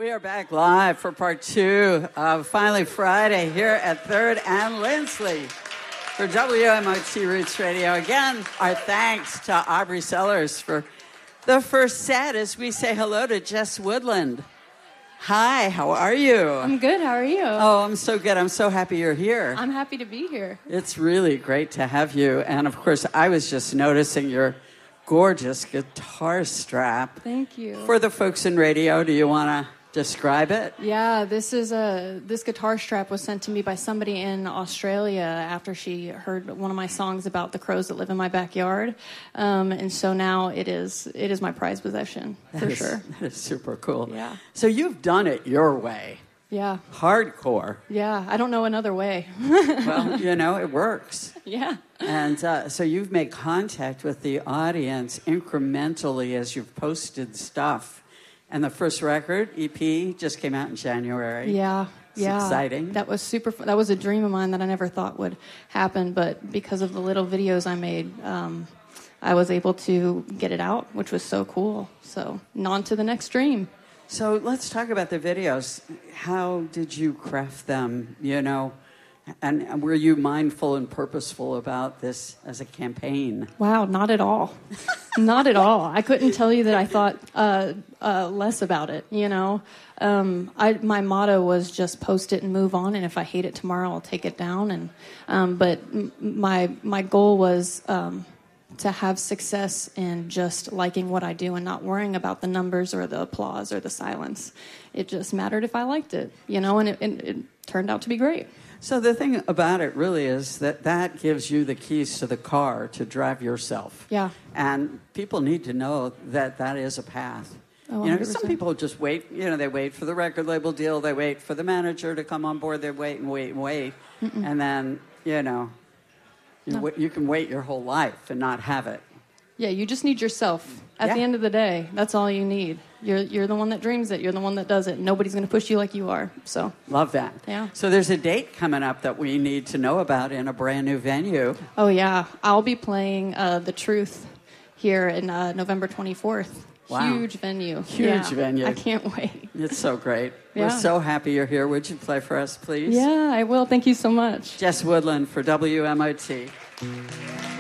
We are back live for part 2 of Finally Friday here at 3rd and Lindsley for WMOT Roots Radio. Again, our thanks to Aubrey Sellers for the first set as we say hello to Jess Woodland. Hi, how are you? I'm good, how are you? Oh, I'm so good. I'm so happy you're here. I'm happy to be here. It's really great to have you. And of course, I was just noticing your gorgeous guitar strap. Thank you. For the folks in radio, do you want to describe it? Yeah, this guitar strap was sent to me by somebody in Australia after she heard one of my songs about the crows that live in my backyard, and so now it is my prized possession for sure. That is super cool. Yeah. So you've done it your way. Yeah. Hardcore. Yeah, I don't know another way. Well, it works. Yeah. And so you've made contact with the audience incrementally as you've posted stuff. And the first record, EP, just came out in January. Yeah. It's exciting. That was super fun. That was a dream of mine that I never thought would happen, but because of the little videos I made, I was able to get it out, which was so cool. So, on to the next dream. So let's talk about the videos. How did you craft them, And were you mindful and purposeful about this as a campaign? Wow, not at all. Not at all. I couldn't tell you that I thought less about it, my motto was just post it and move on, and if I hate it tomorrow, I'll take it down. But my goal was to have success in just liking what I do and not worrying about the numbers or the applause or the silence. It just mattered if I liked it, and it turned out to be great. So the thing about it really is that gives you the keys to the car to drive yourself. Yeah. And people need to know that is a path. Oh, some people just wait. They wait for the record label deal. They wait for the manager to come on board. They wait and wait and wait. Mm-mm. And then, you can wait your whole life and not have it. Yeah, you just need yourself. At the end of the day, that's all you need. You're the one that dreams it. You're the one that does it. Nobody's going to push you like you are. So love that. Yeah. So there's a date coming up that we need to know about in a brand new venue. Oh yeah, I'll be playing The Truth here in November 24th. Wow. Huge venue. Huge venue. I can't wait. It's so great. Yeah. We're so happy you're here. Would you play for us, please? Yeah, I will. Thank you so much. Jess Woodland for WMOT.